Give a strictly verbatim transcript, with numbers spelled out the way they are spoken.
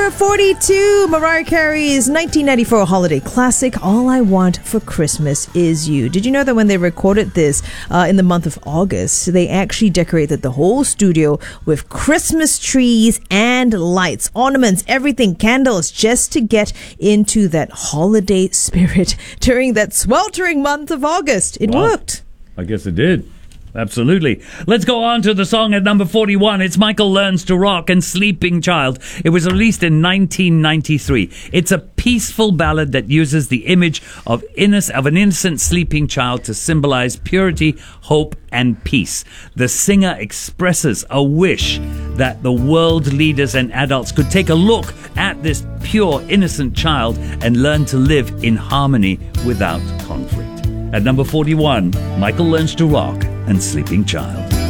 forty-two, Mariah Carey's nineteen ninety-four holiday classic, All I Want for Christmas Is You. Did you know that when they recorded this uh, in the month of August, they actually decorated the whole studio with Christmas trees and lights, ornaments, everything, candles, just to get into that holiday spirit during that sweltering month of August. It Wow. worked. I guess it did. Absolutely. Let's go on to the song at number forty-one. It's Michael Learns to Rock and Sleeping Child. It was released in nineteen ninety-three. It's a peaceful ballad that uses the image of, inno- of an innocent sleeping child to symbolize purity, hope, and peace. The singer expresses a wish that the world leaders and adults could take a look at this pure, innocent child and learn to live in harmony without conflict. At number forty-one, Michael Learns to Rock and Sleeping Child.